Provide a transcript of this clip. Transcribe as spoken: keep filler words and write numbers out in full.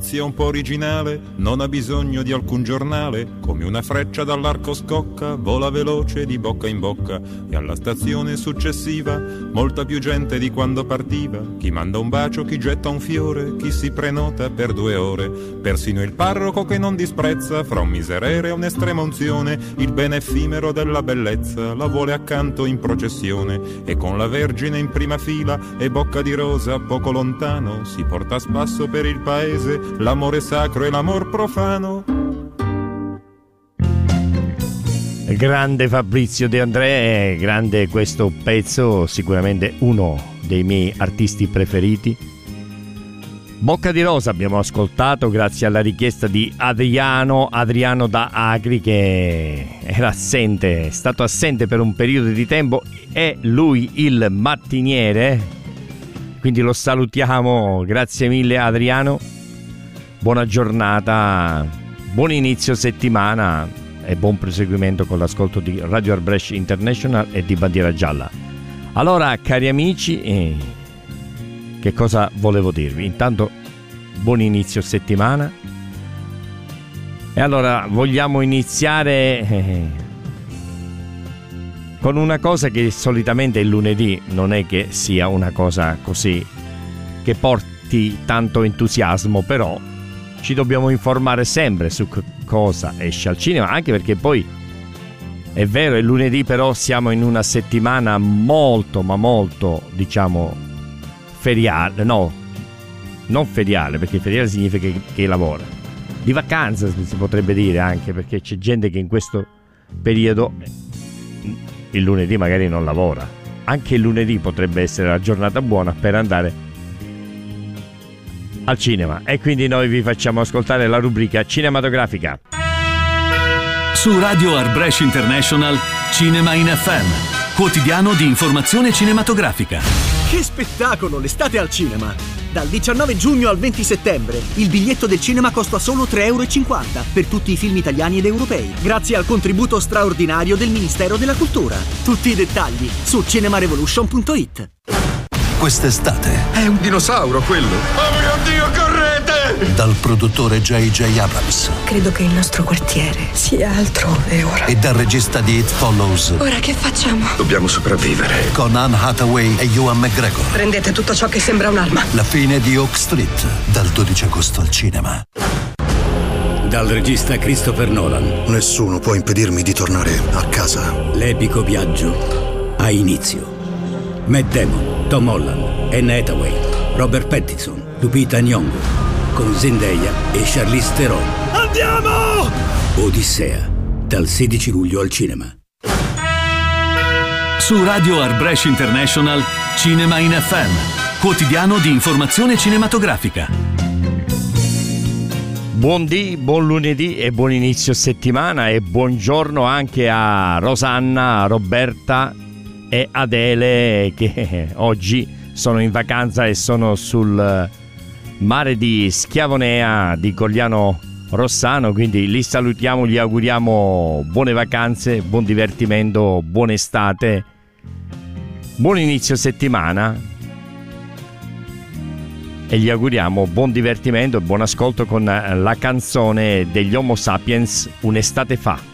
Sia un po' originale, non ha bisogno di alcun giornale, come una freccia dall'arco scocca, vola veloce di bocca in bocca, e alla stazione successiva molta più gente di quando partiva, chi manda un bacio, chi getta un fiore, chi si prenota per due ore, persino il parroco che non disprezza, fra un miserere e un'estrema unzione, il bene effimero della bellezza, la vuole accanto in processione, e con la Vergine in prima fila e bocca di rosa poco lontano, si porta a spasso per il paese l'amore sacro e l'amor profano. Grande Fabrizio De André, grande questo pezzo, sicuramente uno dei miei artisti preferiti. Bocca di Rosa abbiamo ascoltato grazie alla richiesta di Adriano, Adriano da Agri, che era assente, è stato assente per un periodo di tempo, è lui il mattiniere, quindi lo salutiamo, grazie mille Adriano. Buona giornata, buon inizio settimana e buon proseguimento con l'ascolto di Radio Arbresh International e di Bandiera Gialla. Allora, cari amici, eh, che cosa volevo dirvi? Intanto, buon inizio settimana. E allora, vogliamo iniziare eh, con una cosa che solitamente il lunedì non è che sia una cosa così che porti tanto entusiasmo, però ci dobbiamo informare sempre su cosa esce al cinema, anche perché poi è vero, è lunedì, però siamo in una settimana molto ma molto, diciamo, feriale, no, non feriale, perché feriale significa che, che lavora, di vacanza si potrebbe dire, anche perché c'è gente che in questo periodo il lunedì magari non lavora. Anche il lunedì potrebbe essere la giornata buona per andare al cinema, e quindi noi vi facciamo ascoltare la rubrica cinematografica. Su Radio Arbresh International, Cinema in F M, quotidiano di informazione cinematografica. Che spettacolo, l'estate al cinema! Dal diciannove giugno al venti settembre il biglietto del cinema costa solo tre e cinquanta euro per tutti i film italiani ed europei, grazie al contributo straordinario del Ministero della Cultura. Tutti i dettagli su cinemarevolution punto it. Quest'estate è un dinosauro quello. Oh mio Dio, correte! Dal produttore J J Abrams. Credo che il nostro quartiere sia altrove ora. E dal regista di It Follows. Ora che facciamo? Dobbiamo sopravvivere. Con Anne Hathaway e Ewan McGregor. Prendete tutto ciò che sembra un'arma. La fine di Oak Street, dal dodici agosto al cinema. Dal regista Christopher Nolan. Nessuno può impedirmi di tornare a casa. L'epico viaggio ha inizio. Matt Damon, Tom Holland, Anne Hathaway, Robert Pattinson, Lupita Nyong'o, con Zendaya e Charlize Theron. Andiamo! Odissea, dal sedici luglio al cinema. Su Radio Arbresh International, Cinema in F M, quotidiano di informazione cinematografica. Buondì, buon lunedì e buon inizio settimana, e buongiorno anche a Rosanna, Roberta e Adele, che oggi sono in vacanza e sono sul mare di Schiavonea di Cogliano Rossano, quindi li salutiamo, gli auguriamo buone vacanze, buon divertimento, buona estate, buon inizio settimana, e gli auguriamo buon divertimento e buon ascolto con la canzone degli Homo Sapiens, Un'estate fa.